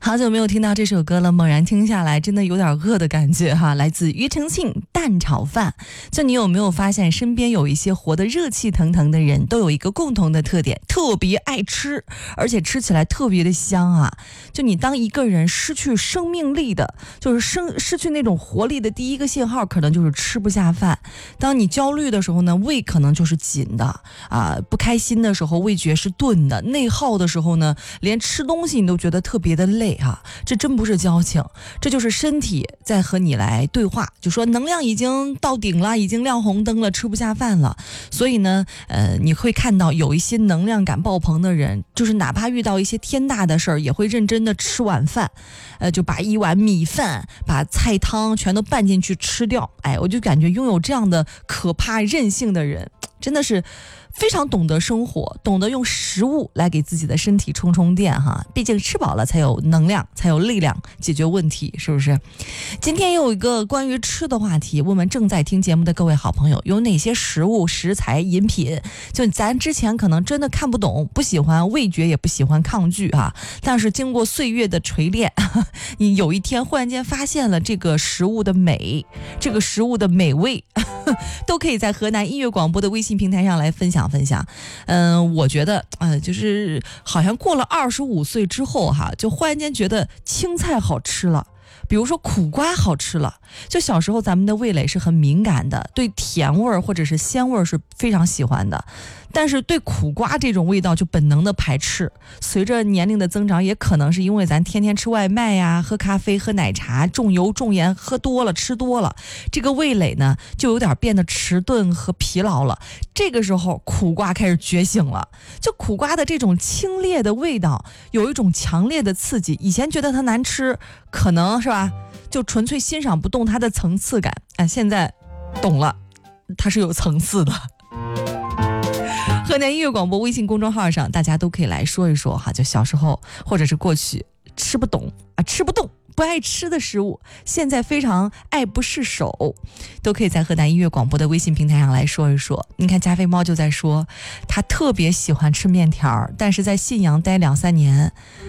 好久没有听到这首歌了，猛然听下来真的有点饿的感觉哈。来自庾澄庆蛋炒饭。就你有没有发现身边有一些活得热气腾腾的人都有一个共同的特点，特别爱吃，而且吃起来特别的香啊。就你当一个人失去生命力的，就是失去那种活力的第一个信号可能就是吃不下饭。当你焦虑的时候呢，胃可能就是紧的啊，不开心的时候味觉是钝的，内耗的时候呢，连吃东西你都觉得特别的累啊。这真不是矫情，这就是身体在和你来对话，就说能量已经到顶了，已经亮红灯了，吃不下饭了。所以呢你会看到有一些能量感爆棚的人，就是哪怕遇到一些天大的事儿，也会认真的吃晚饭，就把一碗米饭把菜汤全都拌进去吃掉。我就感觉拥有这样的可怕韧性的人真的是非常懂得生活，懂得用食物来给自己的身体充电哈。毕竟吃饱了才有能量，才有力量解决问题，是不是？今天有一个关于吃的话题，问问正在听节目的各位好朋友，有哪些食物、食材、饮品，就咱之前可能真的看不懂，不喜欢，味觉也不喜欢，抗拒哈。但是经过岁月的锤炼，你有一天忽然间发现了这个食物的美，这个食物的美味，都可以在河南音乐广播的微信平台上来分享。我觉得就是好像过了25岁之后哈，就忽然间觉得青菜好吃了，比如说苦瓜好吃了。就小时候咱们的味蕾是很敏感的，对甜味或者是鲜味是非常喜欢的，但是对苦瓜这种味道就本能的排斥。随着年龄的增长，也可能是因为咱天天吃外卖呀，喝咖啡喝奶茶，重油重盐喝多了，吃多了，这个味蕾呢就有点变得迟钝和疲劳了。这个时候苦瓜开始觉醒了，就苦瓜的这种清冽的味道有一种强烈的刺激。以前觉得它难吃，可能是吧，就纯粹欣赏不动它的层次感，现在懂了，它是有层次的。河南音乐广播微信公众号上，大家都可以来说一说哈，就小时候或者是过去吃不懂吃不动不爱吃的食物，现在非常爱不释手，都可以在河南音乐广播的微信平台上来说一说。你看加菲猫就在说，他特别喜欢吃面条，但是在信阳待2-3年，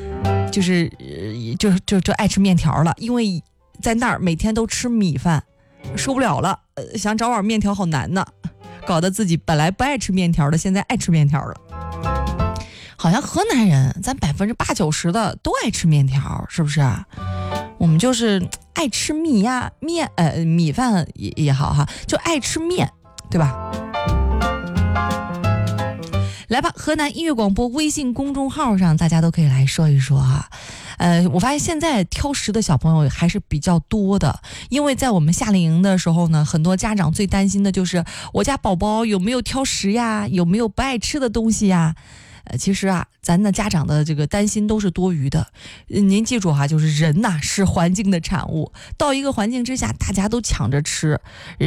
就爱吃面条了，因为在那儿每天都吃米饭，受不了了，想找碗面条好难呢，搞得自己本来不爱吃面条的，现在爱吃面条了。好像河南人咱80-90%的都爱吃面条，是不是？我们就是爱吃米饭也好哈，就爱吃面，对吧？来吧，河南音乐广播微信公众号上大家都可以来说一说哈。我发现现在挑食的小朋友还是比较多的，因为在我们夏令营的时候呢，很多家长最担心的就是我家宝宝有没有挑食呀，有没有不爱吃的东西呀。其实咱的家长的这个担心都是多余的。您记住哈，就是人是环境的产物，到一个环境之下，大家都抢着吃，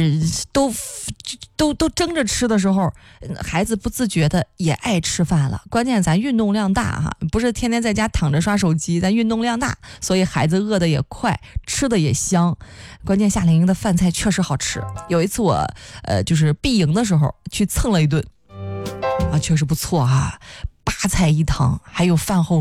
都争着吃的时候，孩子不自觉的也爱吃饭了。关键咱运动量大哈，不是天天在家躺着刷手机，咱运动量大，所以孩子饿的也快，吃的也香。关键夏令营的饭菜确实好吃。有一次我就是闭营的时候去蹭了一顿，确实不错哈，8菜1汤，还有饭后